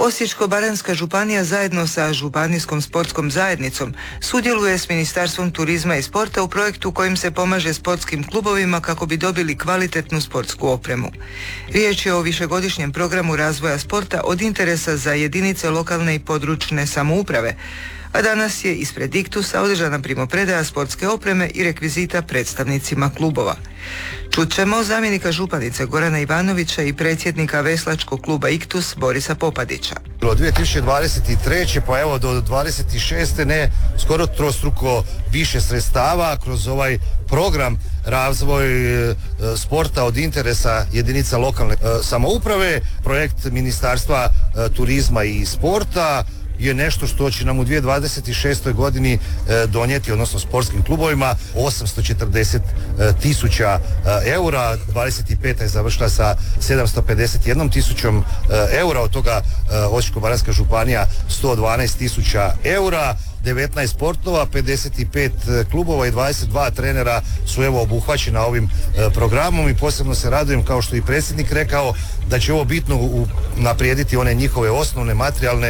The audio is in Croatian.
Osječko-baranjska županija zajedno sa Županijskom sportskom zajednicom sudjeluje s Ministarstvom turizma i sporta u projektu kojim se pomaže sportskim klubovima kako bi dobili kvalitetnu sportsku opremu. Riječ je o višegodišnjem programu razvoja sporta od interesa za jedinice lokalne i područne samouprave, a danas je ispred Iktusa održana primopredaja sportske opreme i rekvizita predstavnicima klubova. Čut ćemo zamjenika županice Gorana Ivanovića i predsjednika veslačkog kluba Iktus Borisa Popadića. Od 2023. pa evo do 26. ne skoro trostruko više sredstava kroz ovaj program razvoj sporta od interesa jedinica lokalne samouprave, projekt Ministarstva turizma i sporta je nešto što će nam u 2026. godini donijeti, odnosno sportskim klubovima, 840.000 eura. 25. je završila sa 751.000 eura, od toga Osječko-baranjska županija 112.000 eura. 19 sportova, 55 klubova i 22 trenera su evo obuhvaćena ovim programom i posebno se radujem, kao što i predsjednik rekao, da će ovo bitno naprijediti one njihove osnovne materijalne